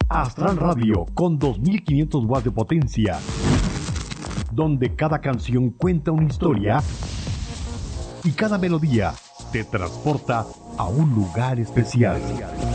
Astral Radio con 2500 watts de potencia, donde cada canción cuenta una historia y cada melodía te transporta a un lugar especial.